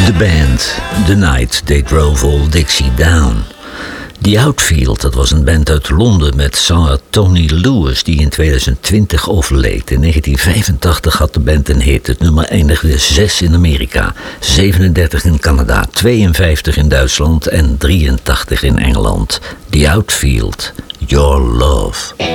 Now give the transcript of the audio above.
De band The Night They Drove Old Dixie Down. The Outfield, dat was een band uit Londen met zanger Tony Lewis, die in 2020 overleed. In 1985 had de band een hit. Het nummer eindigde 6 in Amerika, 37 in Canada, 52 in Duitsland en 83 in Engeland. The Outfield, Your Love.